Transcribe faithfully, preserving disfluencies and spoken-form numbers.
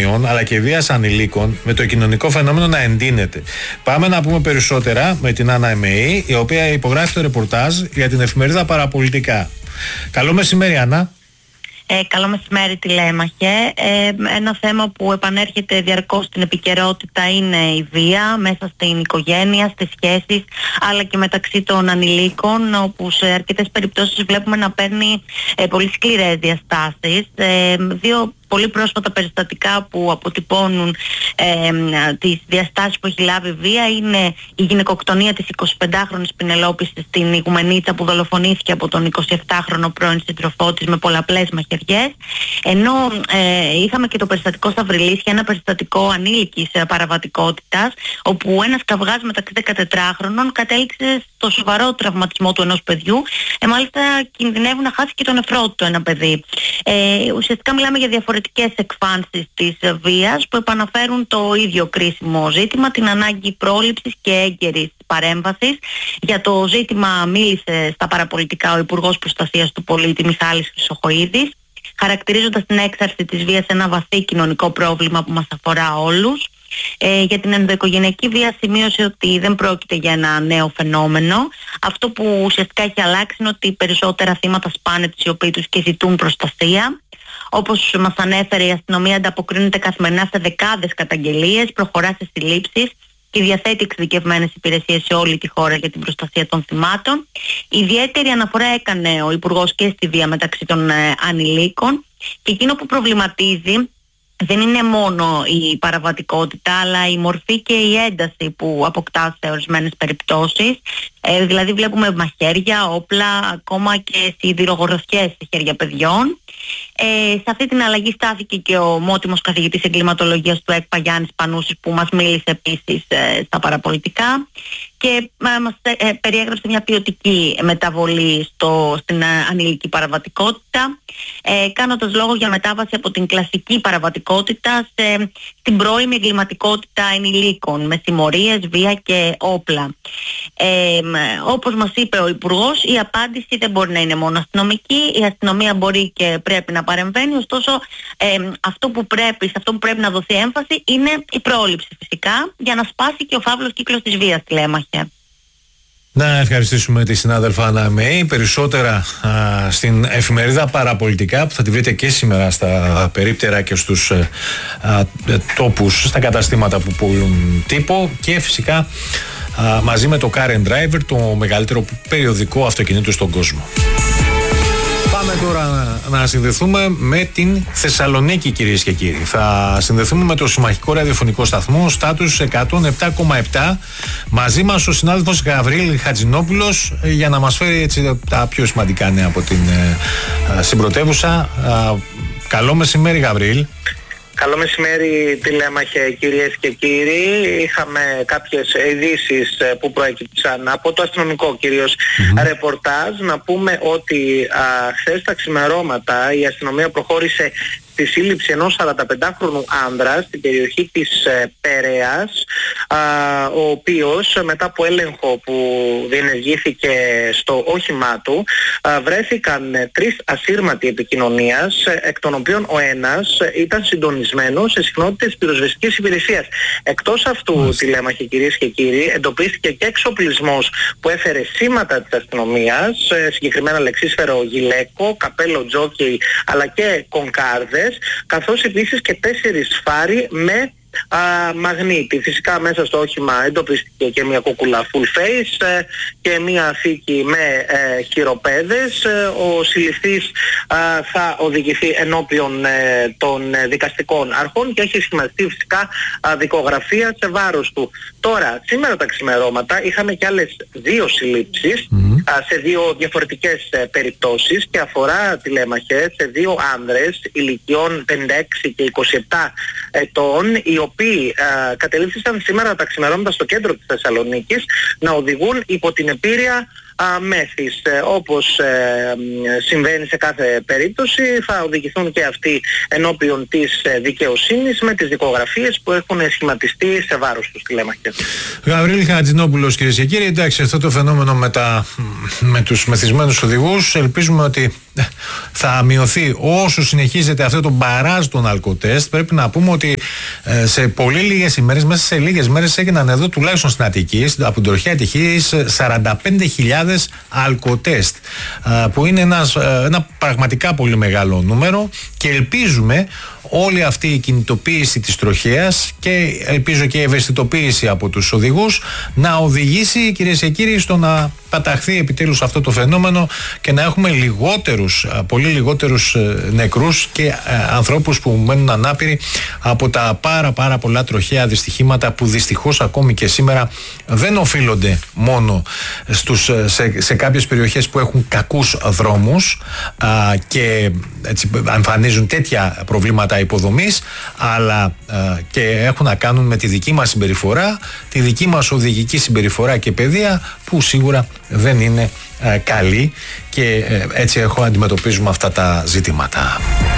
δολοφονιών αλλά και βίας ανηλίκων, με το κοινωνικό φαινόμενο να εντείνεται. Πάμε να πούμε περισσότερα με την Άννα Εμεή, η οποία υπογράφει το ρεπορτάζ για την εφημερίδα Παραπολιτικά. Καλό μεσημέρι, Άννα. Ε, καλό μεσημέρι, τηλέμαχε. Ε, ένα θέμα που επανέρχεται διαρκώς στην επικαιρότητα είναι η βία μέσα στην οικογένεια, στις σχέσεις, αλλά και μεταξύ των ανηλίκων, όπου σε αρκετές περιπτώσεις βλέπουμε να παίρνει ε, πολύ σκληρές διαστάσεις. Ε, δύο πολύ πρόσφατα περιστατικά που αποτυπώνουν ε, τις διαστάσεις που έχει λάβει βία είναι η γυναικοκτονία της εικοσιπεντάχρονης Πινελόπης στην Ιγουμενίτσα, που δολοφονήθηκε από τον εικοσιεπτάχρονο πρώην σύντροφό της με πολλαπλές μαχαιριές, ενώ ε, είχαμε και το περιστατικό στα Βρυλίσια, ένα περιστατικό ανήλικης παραβατικότητας, όπου ένας καυγάς μεταξύ δεκατετράχρονων κατέληξε στο σοβαρό τραυματισμό του ενός παιδιού. Ε, μάλιστα κινδυνεύει να χάσει και τον νεφρό του ένα παιδί. Ε, ουσιαστικά μιλάμε για διαφορετικές εκφάνσεις της βίας που επαναφέρουν το ίδιο κρίσιμο ζήτημα, την ανάγκη πρόληψης και έγκαιρης παρέμβασης. Για το ζήτημα μίλησε στα Παραπολιτικά ο Υπουργός Προστασίας του Πολίτη Μιχάλης Χρυσοχοΐδης, χαρακτηρίζοντας την έξαρση της βίας ένα βαθύ κοινωνικό πρόβλημα που μας αφορά όλους. Ε, για την ενδοοικογενειακή βία σημείωσε ότι δεν πρόκειται για ένα νέο φαινόμενο. Αυτό που ουσιαστικά έχει αλλάξει είναι ότι περισσότερα θύματα σπάνε τις σιωπή τους και ζητούν προστασία. Όπως μας ανέφερε, η αστυνομία ανταποκρίνεται καθημερινά σε δεκάδες καταγγελίες, προχωρά σε συλλήψεις και διαθέτει εξειδικευμένες υπηρεσίες σε όλη τη χώρα για την προστασία των θυμάτων. Ιδιαίτερη αναφορά έκανε ο Υπουργός και στη βία μεταξύ των ε, ανηλίκων, και εκείνο που προβληματίζει δεν είναι μόνο η παραβατικότητα, αλλά η μορφή και η ένταση που αποκτά σε ορισμένες περιπτώσεις. Ε, δηλαδή βλέπουμε μαχαίρια, όπλα, ακόμα και σιδηρογροθιές σε χέρια παιδιών. Ε, σε αυτή την αλλαγή στάθηκε και ο μότιμος καθηγητής εγκληματολογίας του ΕΚΠΑ Γιάννης Πανούσης, που μας μίλησε επίσης ε, στα Παραπολιτικά και ε, μας ε, περιέγραψε μια ποιοτική μεταβολή στο, στην ε, ανηλική παραβατικότητα, ε, κάνοντας λόγο για μετάβαση από την κλασική παραβατικότητα σε, στην πρώιμη εγκληματικότητα ενηλίκων με συμμορίες, βία και όπλα. Ε, όπως μας είπε ο Υπουργός, η απάντηση δεν μπορεί να είναι μόνο αστυνομική. Η αστυνομία μπορεί και πρέπει να παρεμβαίνει, ωστόσο ε, αυτό που πρέπει, σε αυτό που πρέπει να δοθεί έμφαση είναι η πρόληψη, φυσικά, για να σπάσει και ο φαύλος κύκλος της βίας, τηλέμαχε. Να ευχαριστήσουμε τη συνάδελφα Άννα Εμεή. Περισσότερα α, στην εφημερίδα Παραπολιτικά, που θα τη βρείτε και σήμερα στα περίπτερα και στους α, α, τόπους, στα καταστήματα που πουλούν τύπο, και φυσικά α, μαζί με το Car and Driver, το μεγαλύτερο περιοδικό αυτοκινήτου στον κόσμο. Πάμε τώρα να, να συνδεθούμε με την Θεσσαλονίκη, κυρίες και κύριοι. Θα συνδεθούμε με το συμμαχικό ραδιοφωνικό σταθμό Στάτους εκατόν επτά κόμμα επτά. Μαζί μας ο συνάδελφος Γαβρίλ Χατζηνόπουλος για να μας φέρει έτσι τα πιο σημαντικά νέα από την ε, συμπρωτεύουσα. Ε, καλό μεσημέρι, Γαβρίλ. Καλό μεσημέρι, τηλέμαχε, κυρίες και κύριοι. Είχαμε κάποιες ειδήσεις που προέκυψαν από το αστυνομικό κυρίως mm-hmm. ρεπορτάζ. Να πούμε ότι α, χθες τα ξημερώματα η αστυνομία προχώρησε στη σύλληψη ενός σαρανταπεντάχρονου άνδρα στην περιοχή της ε, Πέραιας, α, ο οποίος μετά από έλεγχο που διενεργήθηκε στο όχημά του α, βρέθηκαν ε, τρεις ασύρματοι επικοινωνίας, ε, εκ των οποίων ο ένας ε, ήταν συντονισμένος σε συχνότητες πυροσβεστικής υπηρεσίας. Εκτός αυτού, τηλέμαχε, κυρίες και κύριοι, εντοπίστηκε και εξοπλισμός που έφερε σήματα της αστυνομίας, ε, συγκεκριμένα λεξίσφαιρο γυλαίκο, καπέλο τζόκι αλλά και κονκάρδες, καθώς επίσης και τέσσερις φάροι με α, μαγνήτη. Φυσικά μέσα στο όχημα εντοπίστηκε και μια κούκουλα full face ε, και μια θήκη με ε, χειροπέδες. Ε, ο συλληφθής α, θα οδηγηθεί ενώπιον ε, των δικαστικών αρχών και έχει σχηματιστεί φυσικά α, δικογραφία σε βάρος του. Τώρα, σήμερα τα ξημερώματα είχαμε και άλλες δύο συλλήψεις mm-hmm. α, σε δύο διαφορετικές ε, περιπτώσεις, και αφορά, τηλέμαχε, σε δύο άνδρες ηλικιών πενήντα έξι και είκοσι επτά ετών, οι οποίοι α, κατελήφθησαν σήμερα τα ξημερώματα στο κέντρο της Θεσσαλονίκης να οδηγούν υπό την επίρρεια α, μέθης. Ε, όπως ε, συμβαίνει σε κάθε περίπτωση, θα οδηγηθούν και αυτοί ενώπιον της ε, δικαιοσύνης με τις δικογραφίες που έχουν σχηματιστεί σε βάρος τους, τηλέμαχε. Γαβρίλ Χατζηνόπουλος, κυρίες και κύριοι. Εντάξει, αυτό το φαινόμενο με, τα, με τους μεθυσμένους οδηγούς ελπίζουμε ότι θα μειωθεί όσο συνεχίζεται αυτό το μπαράζ των αλκοτέστ. Πρέπει να πούμε ότι σε πολύ λίγες ημέρες, μέσα σε λίγες μέρες έγιναν εδώ τουλάχιστον στην Αττική, από την τροχιά Αττικής, σαράντα πέντε χιλιάδες αλκοτέστ, που είναι ένας, ένα πραγματικά πολύ μεγάλο νούμερο, και ελπίζουμε όλη αυτή η κινητοποίηση της τροχέας και ελπίζω και η ευαισθητοποίηση από τους οδηγούς να οδηγήσει, κυρίες και κύριοι, στο να παταχθεί επιτέλους αυτό το φαινόμενο και να έχουμε λιγότερους, πολύ λιγότερους νεκρούς και ανθρώπους που μένουν ανάπηροι από τα πάρα πάρα πολλά τροχαία δυστυχήματα που δυστυχώς ακόμη και σήμερα δεν οφείλονται μόνο στους, σε, σε κάποιες περιοχές που έχουν κακούς δρόμους α, και έτσι εμφανίζουν τέτοια προβλήματα υποδομής, αλλά α, και έχουν να κάνουν με τη δική μας συμπεριφορά, τη δική μας οδηγική συμπεριφορά και παιδεία, που σίγουρα δεν είναι α, καλή, και ε, έτσι έχω αντιμετωπίζουμε αυτά τα ζητήματα.